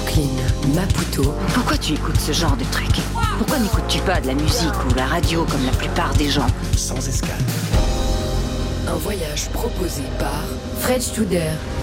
Brooklyn, Maputo. Pourquoi tu écoutes ce genre de truc? Pourquoi n'écoutes-tu pas de la musique ou la radio comme la plupart des gens? Sans escale. Un voyage proposé par Fred Studer.